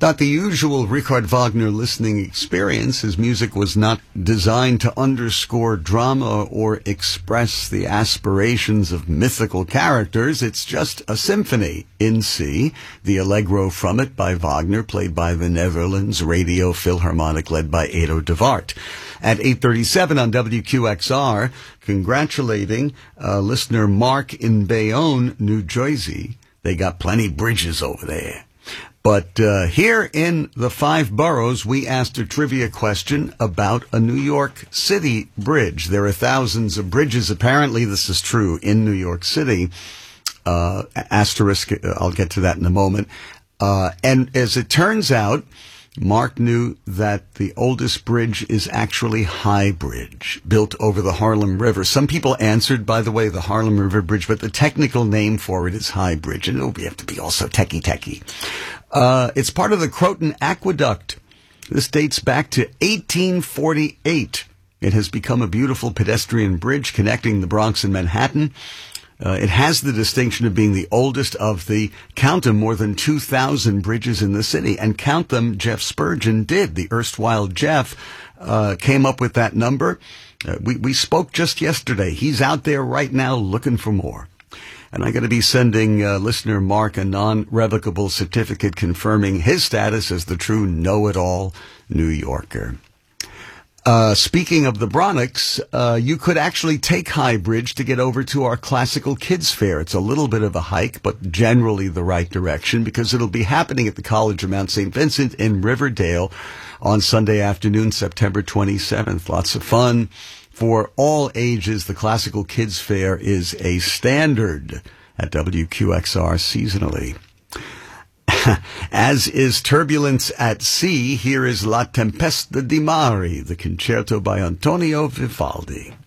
Not the usual Richard Wagner listening experience. His music was not designed to underscore drama or express the aspirations of mythical characters. It's just a symphony in C, the Allegro from it by Wagner, played by the Netherlands Radio Philharmonic, led by Edo de Waart. At 8:37 on WQXR, congratulating listener Mark in Bayonne, New Jersey. They got plenty bridges over there. But here in the five boroughs, we asked a trivia question about a New York City bridge. There are thousands of bridges. Apparently, this is true in New York City. Asterisk, I'll get to that in a moment. And as it turns out, Mark knew that the oldest bridge is actually High Bridge, built over the Harlem River. Some people answered, by the way, the Harlem River Bridge, but the technical name for it is High Bridge. And we have to be also techie. It's part of the Croton Aqueduct. This dates back to 1848. It has become a beautiful pedestrian bridge connecting the Bronx and Manhattan. It has the distinction of being the oldest of the, count them, more than 2,000 bridges in the city. And count them, Jeff Spurgeon did. The erstwhile Jeff came up with that number. We spoke just yesterday. He's out there right now looking for more. And I'm going to be sending listener Mark a non-revocable certificate confirming his status as the true know-it-all New Yorker. Speaking of the Bronx, you could actually take High Bridge to get over to our Classical Kids Fair. It's a little bit of a hike, but generally the right direction, because it'll be happening at the College of Mount St. Vincent in Riverdale on Sunday afternoon, September 27th. Lots of fun for all ages. The Classical Kids Fair is a standard at WQXR seasonally. As is turbulence at sea, here is La Tempesta di Mare, the concerto by Antonio Vivaldi.